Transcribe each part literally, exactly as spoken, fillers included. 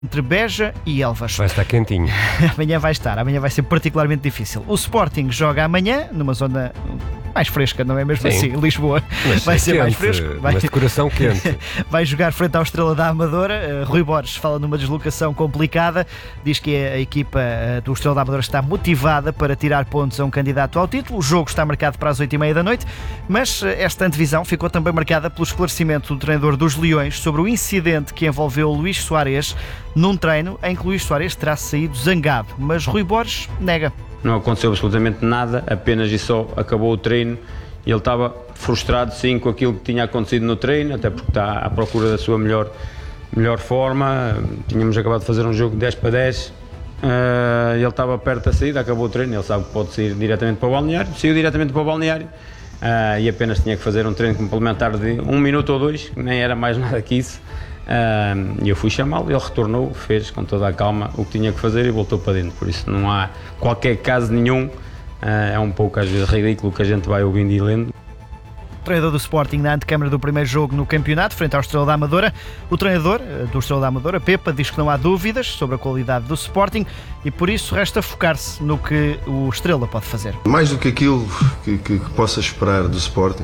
entre Beja e Elvas. Vai estar quentinho. Amanhã vai estar, amanhã vai ser particularmente difícil. O Sporting joga amanhã, numa zona mais fresca, não é mesmo? Sim. assim? Lisboa Mas vai ser quente, mais fresco. Vai... Mas de coração quente. Vai jogar frente ao Estrela da Amadora. Uh, Rui Borges fala numa deslocação complicada. Diz que a, a equipa uh, do Estrela da Amadora está motivada para tirar pontos a um candidato ao título. O jogo está marcado para as oito e meia da noite, mas uh, esta antevisão ficou também marcada pelo esclarecimento do treinador dos Leões sobre o incidente que envolveu o Luís Soares num treino em que Luís Soares terá saído zangado. Mas Rui Borges nega. Não aconteceu absolutamente nada, apenas e só acabou o treino e ele estava frustrado sim com aquilo que tinha acontecido no treino, até porque está à procura da sua melhor, melhor forma. Tínhamos acabado de fazer um jogo de dez para dez, uh, ele estava perto da saída, acabou o treino, ele sabe que pode sair diretamente para o balneário, saiu diretamente para o balneário uh, e apenas tinha que fazer um treino complementar de um minuto ou dois, que nem era mais nada que isso. E uh, eu fui chamá-lo, ele retornou, fez com toda a calma o que tinha que fazer e voltou para dentro. Por isso não há qualquer caso nenhum, uh, é um pouco às vezes ridículo que a gente vai ouvindo e lendo. Treinador do Sporting na antecâmara do primeiro jogo no campeonato, frente ao Estrela da Amadora. O treinador do Estrela da Amadora, Pepa, diz que não há dúvidas sobre a qualidade do Sporting e por isso resta focar-se no que o Estrela pode fazer. Mais do que aquilo que, que, que possa esperar do Sporting,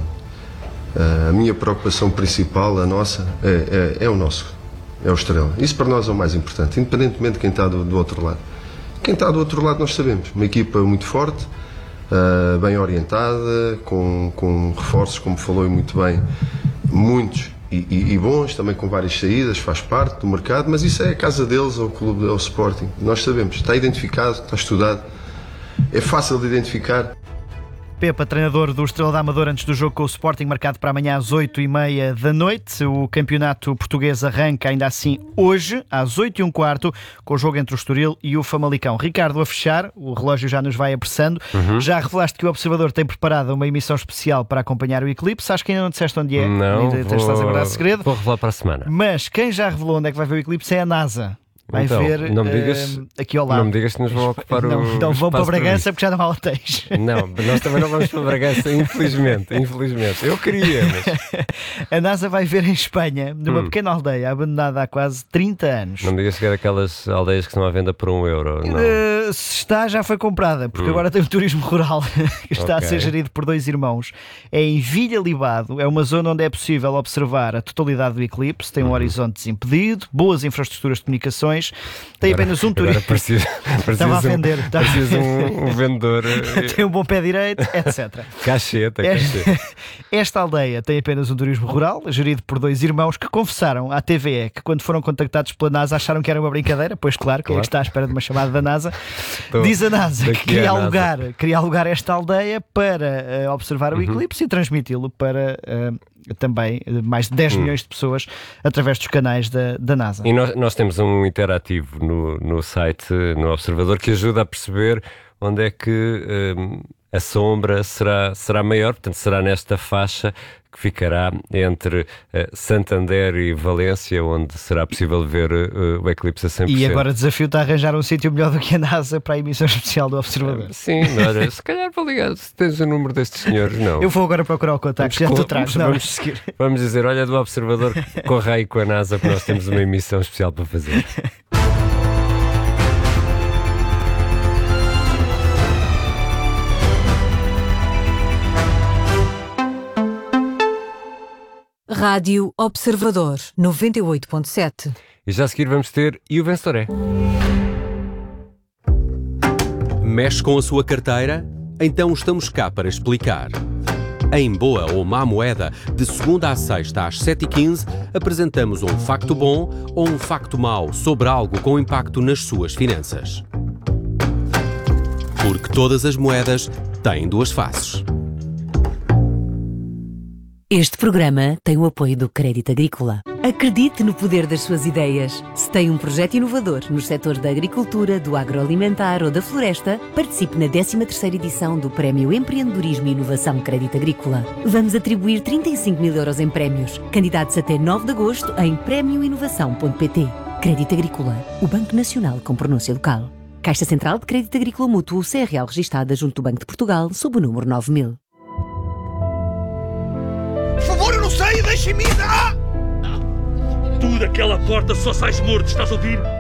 a minha preocupação principal, a nossa, é, é, é o nosso, é o Estrela. Isso para nós é o mais importante, independentemente de quem está do, do outro lado. Quem está do outro lado nós sabemos, uma equipa muito forte, uh, bem orientada, com, com reforços, como falou muito bem, muitos e, e, e bons, também com várias saídas, faz parte do mercado, mas isso é a casa deles, ou o clube, é o Sporting. Nós sabemos, está identificado, está estudado, é fácil de identificar. Pepa, treinador do Estrela da Amadora, antes do jogo com o Sporting, marcado para amanhã às oito e meia da noite. O campeonato português arranca ainda assim hoje, às oito e um quarto, com o jogo entre o Estoril e o Famalicão. Ricardo, a fechar, o relógio já nos vai apressando. Uhum. Já revelaste que o Observador tem preparado uma emissão especial para acompanhar o eclipse. Acho que ainda não disseste onde é. Não, ainda vou... estás a guardar segredo. Vou revelar para a semana. Mas quem já revelou onde é que vai ver o eclipse é a NASA. Vai então, ver não me digas, uh, aqui ao lado. Não me digas que nos vão ocupar não, o Não vão para Bragança previsto. porque já não há hotéis. Não, nós também não vamos para Bragança, infelizmente. Infelizmente. Eu queria, mas... A NASA vai ver em Espanha, numa hum. pequena aldeia abandonada há quase trinta anos. Não me digas que é daquelas aldeias que estão à venda por um euro. Não. Uh, se está, já foi comprada, porque hum. agora tem o turismo rural que está okay. a ser gerido por dois irmãos. É em Villa Libado, é uma zona onde é possível observar a totalidade do eclipse, tem um hum. horizonte desimpedido, boas infraestruturas de comunicações, tem apenas um turista. Estava a vender. Um, Precisas um, um vendedor. Tem um bom pé direito, etcétera. Cacheta, esta, cacheta. Esta aldeia tem apenas um turismo rural, gerido por dois irmãos que confessaram à T V E que quando foram contactados pela NASA acharam que era uma brincadeira, pois claro, quem claro. é que está à espera de uma chamada da NASA. Tô, Diz a NASA que queria alugar, NASA. queria alugar esta aldeia para uh, observar o uhum. eclipse e transmiti-lo para... Uh, também mais de dez hum. milhões de pessoas através dos canais da, da NASA. E nós, nós temos um interativo no, no site, no Observador, que ajuda a perceber onde é que um, a sombra será, será maior, portanto será nesta faixa que ficará entre uh, Santander e Valência, onde será possível ver uh, o eclipse a cem por cento. E agora desafio-te a arranjar um sítio melhor do que a NASA para a emissão especial do Observador. Sim, olha, se calhar vou ligar, se tens o número destes senhores, não. Eu vou agora procurar o contacto, já tu traz. Vamos, vamos, seguir. Vamos dizer, olha, do Observador, corre aí com a NASA, porque nós temos uma emissão especial para fazer. Rádio Observador, noventa e oito ponto sete. E já a seguir vamos ter E o Vencedor é? Mexe com a sua carteira? Então estamos cá para explicar. Em Boa ou Má Moeda, de segunda a sexta às sete e quinze, apresentamos um facto bom ou um facto mau sobre algo com impacto nas suas finanças. Porque todas as moedas têm duas faces. Este programa tem o apoio do Crédito Agrícola. Acredite no poder das suas ideias. Se tem um projeto inovador nos setores da agricultura, do agroalimentar ou da floresta, participe na décima terceira edição do Prémio Empreendedorismo e Inovação Crédito Agrícola. Vamos atribuir trinta e cinco mil euros em prémios. Candidatos até nove de agosto em prémio inovação ponto pt. Crédito Agrícola, o Banco Nacional com pronúncia local. Caixa Central de Crédito Agrícola Mútuo, C R L registada junto do Banco de Portugal, sob o número nove mil. Por favor, eu não sei, deixem-me ir! Ah! Tu daquela porta só sais morto, estás a ouvir?